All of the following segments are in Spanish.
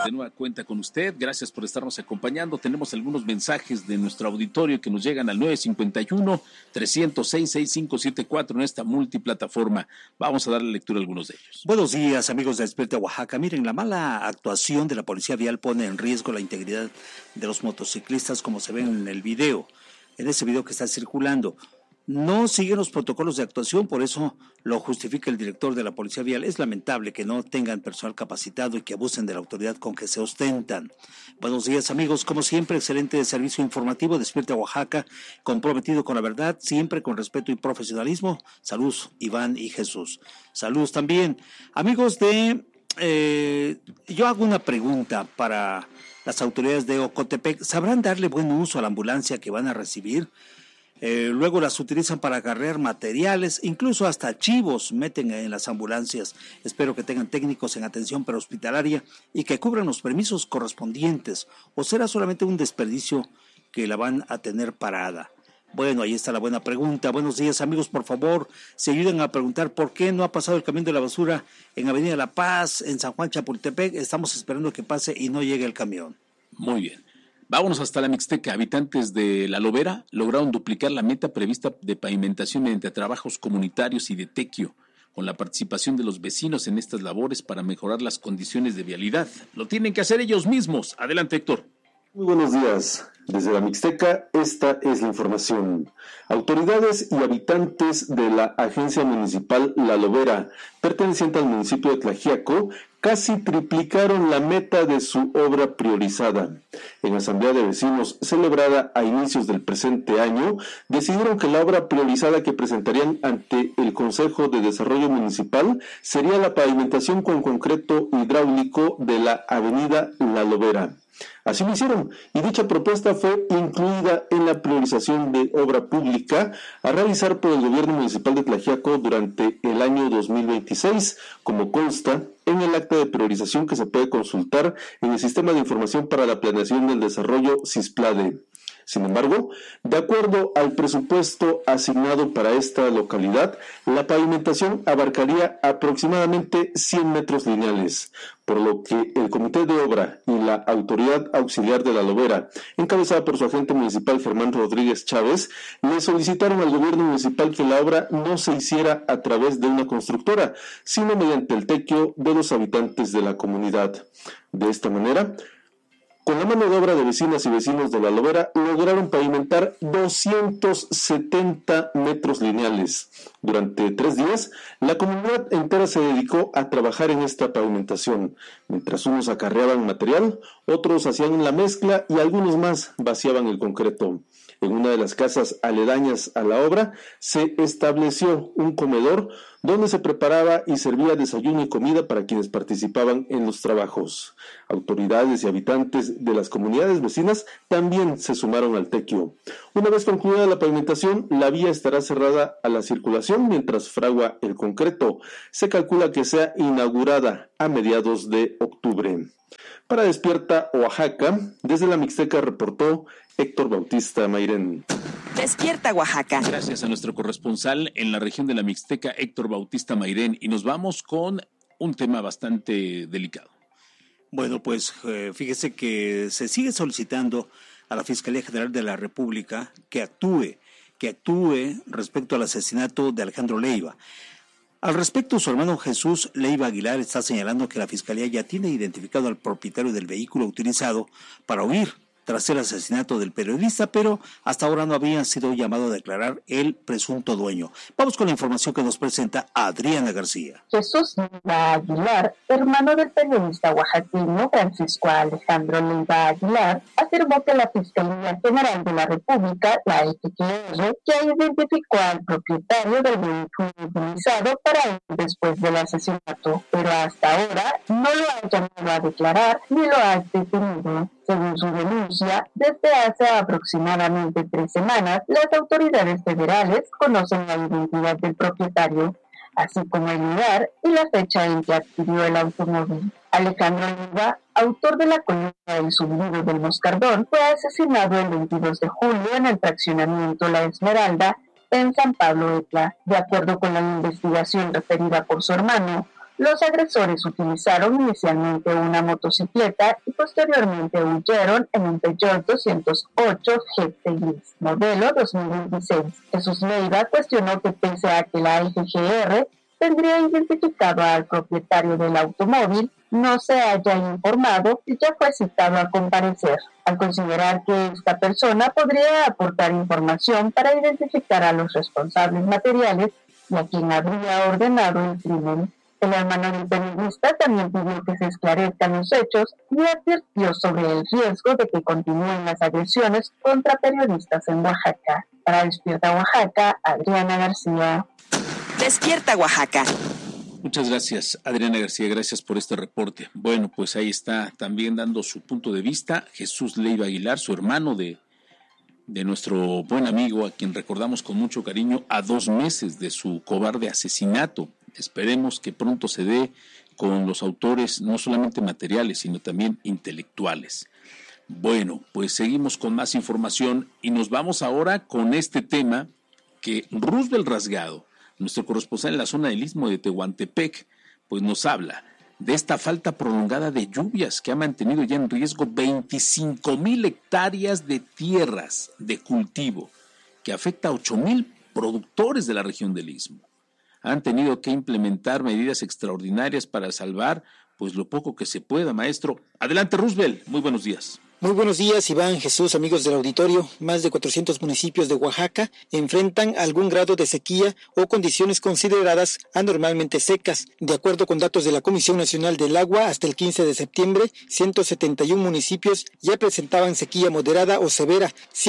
De nueva cuenta con usted, gracias por estarnos acompañando. Tenemos algunos mensajes de nuestro auditorio que nos llegan al 951-306-6574 en esta multiplataforma. Vamos a darle lectura a algunos de ellos. Buenos días, amigos de Despierta Oaxaca. Miren, la mala actuación de la policía vial pone en riesgo la integridad de los motociclistas, como se ve en el video, en ese video que está circulando. No siguen los protocolos de actuación, por eso lo justifica el director de la Policía Vial. Es lamentable que no tengan personal capacitado y que abusen de la autoridad con que se ostentan. Buenos días, amigos. Como siempre, excelente servicio informativo. Despierta Oaxaca, comprometido con la verdad, siempre con respeto y profesionalismo. Saludos, Iván y Jesús. Saludos también. Amigos yo hago una pregunta para las autoridades de Ocotepec. ¿Sabrán darle buen uso a la ambulancia que van a recibir? Luego las utilizan para acarrear materiales, incluso hasta chivos meten en las ambulancias. Espero que tengan técnicos en atención prehospitalaria y que cubran los permisos correspondientes, o será solamente un desperdicio que la van a tener parada. Bueno, ahí está la buena pregunta. Buenos días, amigos, por favor, se ayuden a preguntar por qué no ha pasado el camión de la basura en Avenida La Paz, en San Juan Chapultepec. Estamos esperando que pase y no llegue el camión. Muy bien. Vámonos hasta la Mixteca. Habitantes de La Lobera lograron duplicar la meta prevista de pavimentación mediante trabajos comunitarios y de tequio, con la participación de los vecinos en estas labores para mejorar las condiciones de vialidad. Lo tienen que hacer ellos mismos. Adelante, Héctor. Muy buenos días. Desde la Mixteca, esta es la información. Autoridades y habitantes de la Agencia Municipal La Lobera, perteneciente al municipio de Tlaxiaco, casi triplicaron la meta de su obra priorizada. En asamblea de vecinos celebrada a inicios del presente año, decidieron que la obra priorizada que presentarían ante el Consejo de Desarrollo Municipal sería la pavimentación con concreto hidráulico de la avenida La Lobera. Así lo hicieron, y dicha propuesta fue incluida en la priorización de obra pública a realizar por el gobierno municipal de Tlaxiaco durante el año 2026, como consta en el acta de priorización que se puede consultar en el Sistema de Información para la Planeación del Desarrollo SISPLADE. Sin embargo, de acuerdo al presupuesto asignado para esta localidad, la pavimentación abarcaría aproximadamente 100 metros lineales, por lo que el Comité de Obra y la Autoridad Auxiliar de La Lobera, encabezada por su agente municipal Germán Rodríguez Chávez, le solicitaron al gobierno municipal que la obra no se hiciera a través de una constructora, sino mediante el tequio de los habitantes de la comunidad. De esta manera, con la mano de obra de vecinas y vecinos de La Lobera, lograron pavimentar 270 metros lineales. Durante 3 días, la comunidad entera se dedicó a trabajar en esta pavimentación. Mientras unos acarreaban material, otros hacían la mezcla y algunos más vaciaban el concreto. En una de las casas aledañas a la obra se estableció un comedor donde se preparaba y servía desayuno y comida para quienes participaban en los trabajos. Autoridades y habitantes de las comunidades vecinas también se sumaron al tequio. Una vez concluida la pavimentación, la vía estará cerrada a la circulación mientras fragua el concreto. Se calcula que sea inaugurada a mediados de octubre. Para Despierta Oaxaca, desde la Mixteca reportó Héctor Bautista Mairén. Despierta Oaxaca. Gracias a nuestro corresponsal en la región de la Mixteca, Héctor Bautista Mairén, y nos vamos con un tema bastante delicado. Bueno, pues fíjese que se sigue solicitando a la Fiscalía General de la República que actúe respecto al asesinato de Alejandro Leiva. Al respecto, su hermano Jesús Leiva Aguilar está señalando que la Fiscalía ya tiene identificado al propietario del vehículo utilizado para huir tras el asesinato del periodista, pero hasta ahora no había sido llamado a declarar el presunto dueño. Vamos con la información que nos presenta Adriana García. Jesús Leiva Aguilar, hermano del periodista oaxaqueño Francisco Alejandro Leiva Aguilar, afirmó que la Fiscalía General de la República, la FGR, ya identificó al propietario del vehículo utilizado para él después del asesinato, pero hasta ahora no lo ha llamado a declarar ni lo ha detenido. Según su denuncia, desde hace aproximadamente 3 semanas, las autoridades federales conocen la identidad del propietario, así como el lugar y la fecha en que adquirió el automóvil. Alejandro Leiva, autor de la columna El Zumbido del Moscardón, fue asesinado el 22 de julio en el fraccionamiento La Esmeralda, en San Pablo Etla. De acuerdo con la investigación referida por su hermano, Los agresores utilizaron inicialmente una motocicleta y posteriormente huyeron en un Peugeot 208 GT Gris, modelo 2026. Jesús Leiva cuestionó que pese a que la FGR tendría identificado al propietario del automóvil, no se haya informado y ya fue citado a comparecer, al considerar que esta persona podría aportar información para identificar a los responsables materiales y a quien habría ordenado el crimen. El hermano del periodista también pidió que se esclarezcan los hechos y advirtió sobre el riesgo de que continúen las agresiones contra periodistas en Oaxaca. Para Despierta Oaxaca, Adriana García. Despierta Oaxaca. Muchas gracias, Adriana García, gracias por este reporte. Bueno, pues ahí está también dando su punto de vista Jesús Leiva Aguilar, su hermano de nuestro buen amigo, a quien recordamos con mucho cariño, a 2 meses de su cobarde asesinato. Esperemos que pronto se dé con los autores, no solamente materiales, sino también intelectuales. Bueno, pues seguimos con más información y nos vamos ahora con este tema que Roosevelt Rasgado, nuestro corresponsal en la zona del Istmo de Tehuantepec, pues nos habla de esta falta prolongada de lluvias que ha mantenido ya en riesgo 25,000 hectáreas de tierras de cultivo, que afecta a 8,000 productores de la región del Istmo. Han tenido que implementar medidas extraordinarias para salvar pues lo poco que se pueda, maestro. Adelante, Roosevelt, muy buenos días. Muy buenos días, Iván, Jesús, amigos del auditorio. Más de 400 municipios de Oaxaca enfrentan algún grado de sequía o condiciones consideradas anormalmente secas. De acuerdo con datos de la Comisión Nacional del Agua, hasta el 15 de septiembre, 171 municipios ya presentaban sequía moderada o severa,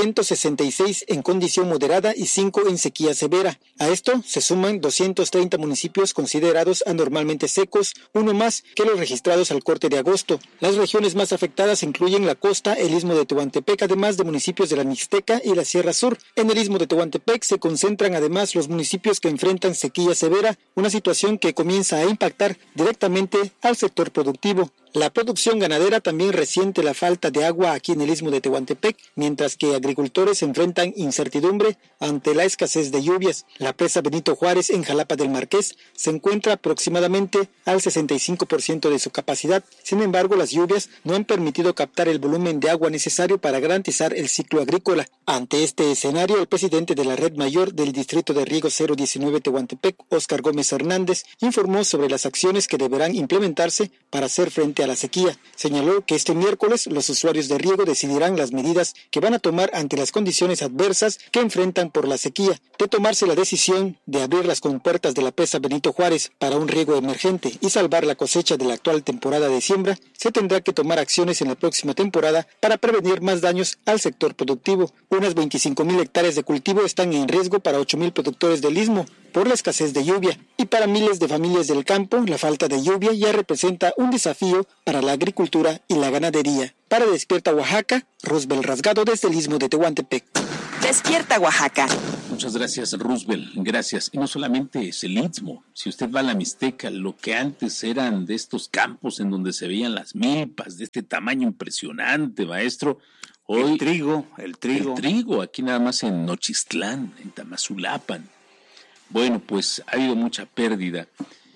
166 en condición moderada y 5 en sequía severa. A esto se suman 230 municipios considerados anormalmente secos, uno más que los registrados al corte de agosto. Las regiones más afectadas incluyen la costa, el Istmo de Tehuantepec, además de municipios de la Mixteca y la Sierra Sur. En el Istmo de Tehuantepec se concentran además los municipios que enfrentan sequía severa, una situación que comienza a impactar directamente al sector productivo. La producción ganadera también resiente la falta de agua aquí en el Istmo de Tehuantepec, mientras que agricultores enfrentan incertidumbre ante la escasez de lluvias. La presa Benito Juárez en Jalapa del Marqués se encuentra aproximadamente al 65% de su capacidad. Sin embargo, las lluvias no han permitido captar el volumen de agua necesario para garantizar el ciclo agrícola. Ante este escenario, el presidente de la Red Mayor del Distrito de Riego 019 Tehuantepec, Óscar Gómez Hernández, informó sobre las acciones que deberán implementarse para hacer frente a la sequía. Señaló que este miércoles los usuarios de riego decidirán las medidas que van a tomar ante las condiciones adversas que enfrentan por la sequía. De tomarse la decisión de abrir las compuertas de la presa Benito Juárez para un riego emergente y salvar la cosecha de la actual temporada de siembra, se tendrá que tomar acciones en la próxima temporada para prevenir más daños al sector productivo. Unas 25,000 hectáreas de cultivo están en riesgo para 8,000 productores del Istmo por la escasez de lluvia, y para miles de familias del campo, la falta de lluvia ya representa un desafío para la agricultura y la ganadería. Para Despierta Oaxaca, Roosevelt Rasgado desde el Istmo de Tehuantepec. Despierta Oaxaca. Muchas gracias, Roosevelt, gracias. Y no solamente es el Istmo, si usted va a la Mixteca, lo que antes eran de estos campos en donde se veían las milpas de este tamaño impresionante, maestro. Hoy, El trigo, aquí nada más en Nochistlán, en Tamazulapan. Bueno, pues ha habido mucha pérdida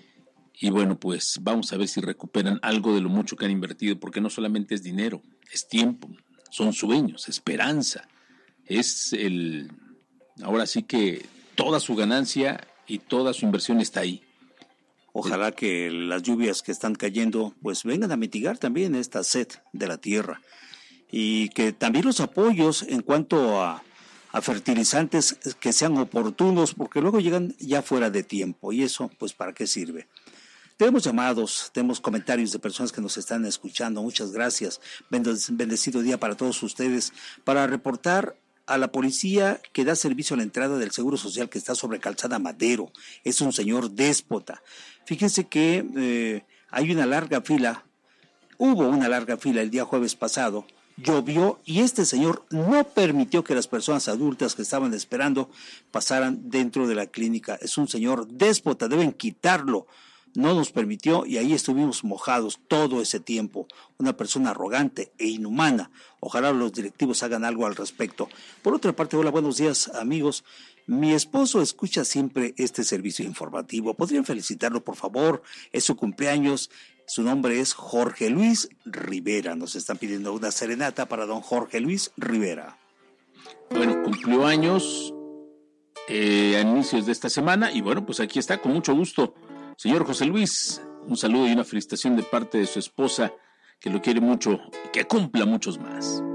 y bueno, pues vamos a ver si recuperan algo de lo mucho que han invertido, porque no solamente es dinero, es tiempo, son sueños, esperanza, ahora sí que toda su ganancia y toda su inversión está ahí. Ojalá que las lluvias que están cayendo pues vengan a mitigar también esta sed de la tierra y que también los apoyos en cuanto a fertilizantes que sean oportunos, porque luego llegan ya fuera de tiempo y eso pues ¿para qué sirve? Tenemos llamados, tenemos comentarios de personas que nos están escuchando. Muchas gracias, bendecido día para todos ustedes. Para reportar a la policía que da servicio a la entrada del Seguro Social que está sobre Calzada Madero, es un señor déspota. Fíjense que hubo una larga fila el día jueves pasado. Llovió y este señor no permitió que las personas adultas que estaban esperando pasaran dentro de la clínica. Es un señor déspota, deben quitarlo no nos permitió y ahí estuvimos mojados todo ese tiempo. Una persona arrogante e inhumana. Ojalá los directivos hagan algo al respecto. Por otra parte, hola, buenos días, amigos. Mi esposo escucha siempre este servicio informativo. ¿Podrían felicitarlo, por favor? Es su cumpleaños. Su nombre es Jorge Luis Rivera. Nos están pidiendo una serenata para don Jorge Luis Rivera. Bueno, cumplió años a inicios de esta semana y bueno, pues aquí está, con mucho gusto. Señor José Luis, un saludo y una felicitación de parte de su esposa, que lo quiere mucho y que cumpla muchos más.